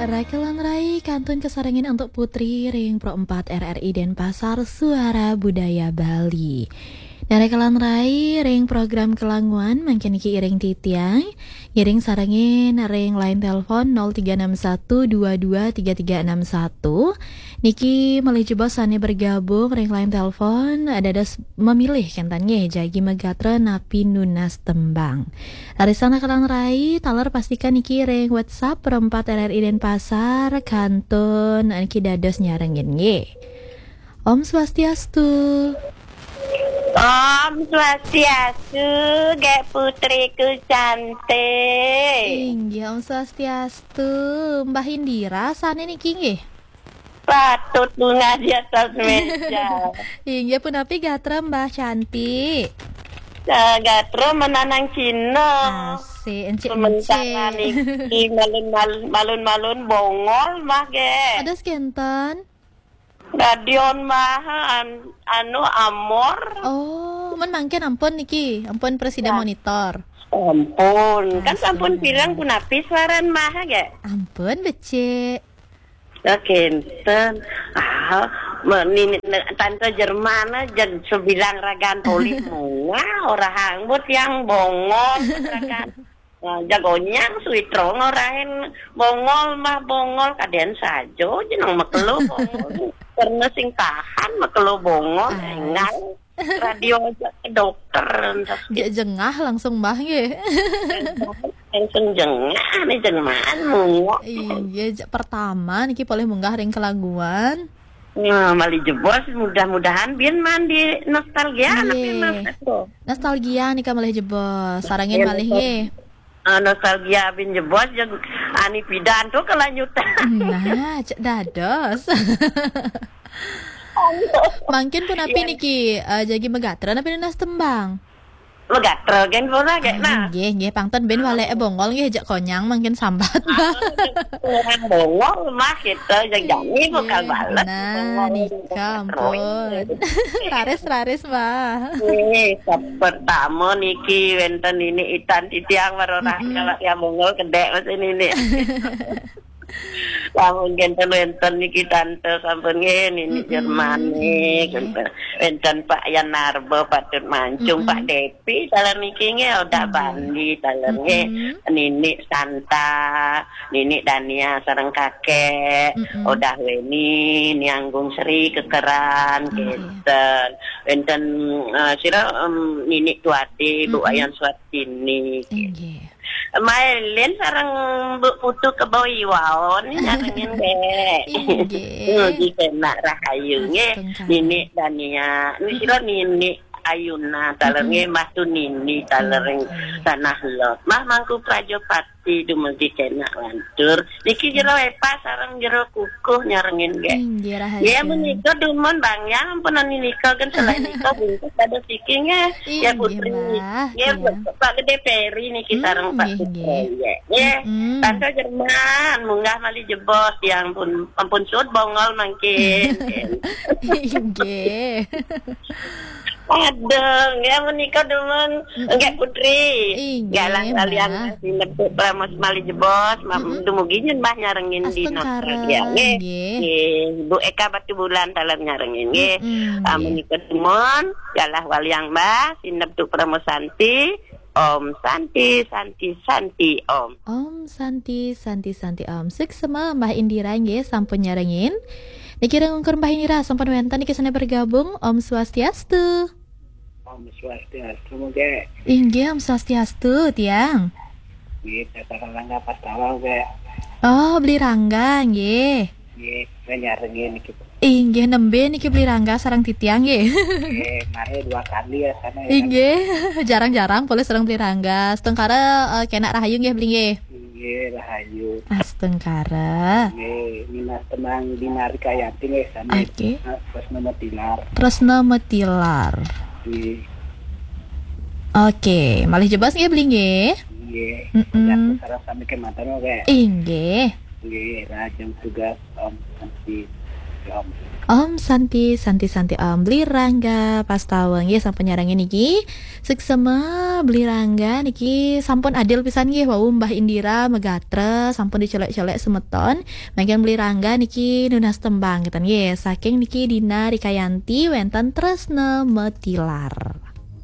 Rakelan Rai kantun kesarengin untuk Putri Ring Pro 4 RRI Denpasar Suara Budaya Bali. Dan Rakelan Rai ring program kelanguan makin iki iring titiang iring sarengin ring line telepon 0361223361. Niki melih jebosane bergabung ring line telepon ada memilih kentannya jagi megatra napi nunas tembang. Dari sana Rakelan Rai talar pastikan niki ring WhatsApp perempat RRI Denpasar kantun niki dados nyarengin ye. Om Swastiastu. Om Swastiastu, gek putriku cantik. Inggih Om Swastiastu, Mbah Indira sane niki nggih. Patut bunga di atas meja. Inggih punapi gatra Mbah cantik. Gatro menanang Cina. Asik encik. Sementara niki malun-malun bongol mah ge. Ada skenten. Radion mah anu amor. Oh, men mangken ampun niki, ampun presiden Ya. monitor. Ampun, kan Asik. sampun bilang kunapi suaran mah ge. Ampun becik. Kenten ini tante Jerman aja sebilang ragan poli munga orang hanggut yang bongol ragan jagonya suitrong orahin bongol mah bongol kaden sajo jeneng makelo bongol karena sing tahan makelo bongol enggak radio aja ke dokter Dia jengah langsung Mbah nggih. langsung jengah nih jenengan mungo. Iya, pertama niki boleh munggah ring kelaguan. Nah, mali jebos mudah-mudahan biar mandi nostalgia Iya. Nostalgia nika malih jebos. Sarangin Iya, malih betul. nggih. Nostalgia bin jebos jeung ani pidan tuh kelanjutan. Nah, cek dados. Mungkin pun api Iya. niki jagi megatra napi nunas tembang. Megatro gen pura ge nah. Nggih, pangton ben waleke bongol nggih jak konyang mungkin sambat. Orang bongol mah kita jani bukan balet. Nah, nika ampun. Raris Mbah. Pertama niki wenten ini itan titiang warona kalau yang bongol gede macam ini. Lamun genten niki tante sampun ini Jerman nih wenten Pak Yan Narbo Patut Mancung Pak Depi taler niki nge udah bandi taler nge Nini Santa Nini Dania sareng kakek udah Weni Nianggung Sri kekeran genten wenten sira Nini Tuati Bu Ayan Swatini Nggih. Mailin sareng Bu Putu ke Boy waon nyarengin deh. Inggih. Di kena rahayu nge Nini Dania. Ini sira Nini Ayuna talernya mah tu Nini talereng tanah lot. Mah mangku Prajopati dumel di kena lantur. Niki jero epa sareng jero kukuh nyarengin ge. Inggih rahasia. Ya menika dumon Bang ya ampunan nikah kan selain nikah bungkus ada sikingnya ya putri. Mbah, Ya iya. Pak Gede Peri niki sareng Pak Nggih. Putri. Ya. Tante Jerman munggah mali jebos ya ampun sud bongol mangkin. Inggih. Aduh, ya menikah demen enggak putri. Inggih, Galang kalian Mbah. sinebut pramos mali jebos, dumugi nyen Mbah nyarengin di Nostalgia. Nggih. Bu Eka Batu Bulan taler nyarengin nggih. Menikah demen galah waliang Mbah sinebut pramos Santi. Om Santi Om. Om Santi Om. Sik sama Mbah Indira nggih sampun nyarengin. Niki ngungkur Mbah Indira sampun wenten niki sana bergabung. Om Swastiastu. Om Swastiastu muga. Inggih Om Swastiastu tiang. Nggih, tatakan langga pas tawal ge. Oh, beli rangga nggih. Nggih, nyarengin iki. Inggih nembe niki beli rangga sareng titiang nggih. Nggih, mare 2 kali ya sana ya. Inggih, jarang-jarang boleh sareng beli rangga. Setengkara kena rahayu nggih beli nggih. Nggih, rahayu. Astengkara. Nggih, minas tenang dinari kayati nggih sana. Oke. Terus nomor tilar. Tresna Metilar. Nggih. Oke, malih jebas nggih beli nggih. Nggih. Mm-mm. Ya sareng sami kematan ge. Inggih. Nggih, rajang tugas Om Santi. Om. Om Santi Om beli rangga pas tawang ya sampun nyarangin niki seksema beli rangga niki sampun adil pisan nggih wau Mbah Indira Megatre sampun dicelek-celek semeton mangken beli rangga niki nunas tembang gitu nggih saking niki Dina Rikayanti wenten Tresna Metilar.